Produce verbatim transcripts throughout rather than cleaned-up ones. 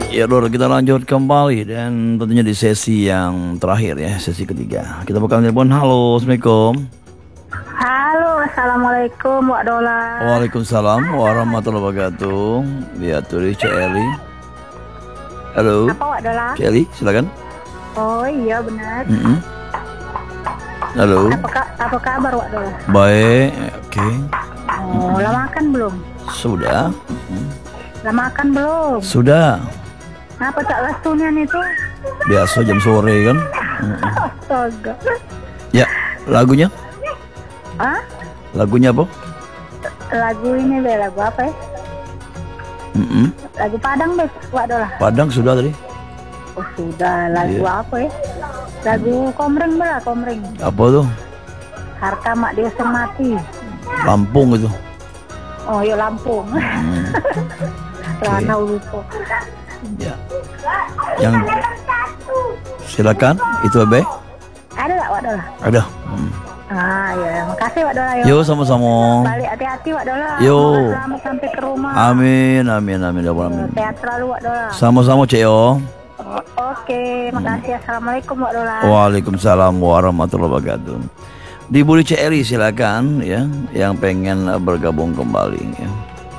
Ya Dor, kita lanjut kembali dan tentunya di sesi yang terakhir ya, sesi ketiga. Kita bakal telepon. Halo, Assalamualaikum. Halo, Assalamualaikum Wak Dola. Waalaikumsalam warahmatullahi wabarakatuh. Lihat tuh Cik Eli. Halo. Apa Wak Dola? Cik Eli, silakan. Oh iya benar. Mm -mm. Halo. Apa, ka- apa kabar Wak Dola? Baik, oke. Okay. Oh, lah makan belum? Sudah. Mm. Lah makan belum? Sudah. Apa tak lastunian itu? Biasa jam sore kan. Mm -mm. Astaga. Ya, lagunya? Hah? Lagunya apa? Lagu ini be, lagu apa ya? Mm -mm. Lagu Padang be, Wak Dola. Padang sudah tadi. Oh sudah, lagu Iya. apa ya? Lagu Komring be lah, Komring. Apa tuh? Harta mak dia mati. Lampung itu. Oh iya Lampung. Hmm. Lana lupa. Ya. Yang silakan itu Abe. Ada tak Wak Dola? Ada. Hmm. Ah ya, makasih Wak Dola. Yo sama-sama. Balik hati-hati Wak Dola. Yo. Semoga selamat sampai ke rumah. Amin amin amin ya Rabbal alamin. Sehat selalu Wak Dola. Sama-sama Cek yo. O- Oke, makasih. Assalamualaikum Wak Dola. Waalaikumsalam warahmatullahi wabarakatuh. Di Bu Cek Eli silakan ya, yang pengen bergabung kembali ya.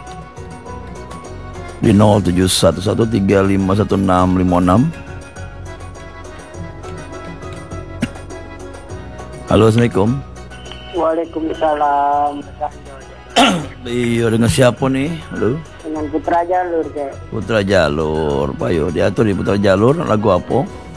Di nol tujuh satu satu tiga lima satu enam lima enam. Halo, Assalamualaikum. Waalaikumsalam. Iya, dengan siapa nih? Halo. Dengan Putra Jalur, Cek. Putra Jalur. Pak yo, diatur di Putra Jalur lagu apa?